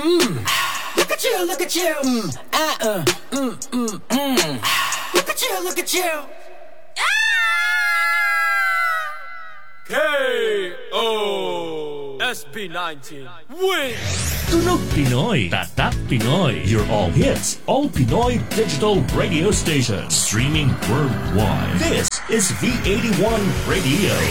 Look at you, look at you. Look at you, look at you. K.O. SB19 win! Tunog Pinoy, Tatak Pinoy. Your all hits, all Pinoy digital radio station. Streaming worldwide. This is V81 Radio.